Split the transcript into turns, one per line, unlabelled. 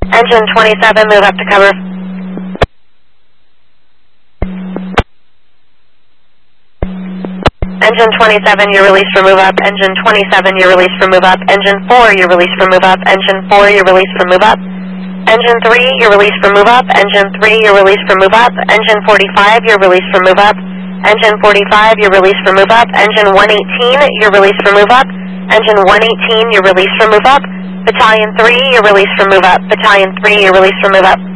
Engine 27, move up to cover. Engine 27, you're released for move up. Engine 27, you're released for move up. Engine 4, you're released for move up. Engine 4, you're released for move up. Engine 3, you're released for move up. Engine 3, you're released for move up. Engine 45, you're released for move up. Engine 45, you're released for move up. Engine 118, you're released for move up. Engine 118, you're released for move up. Battalion 3, you're released for move up. Battalion 3, you're released for move up.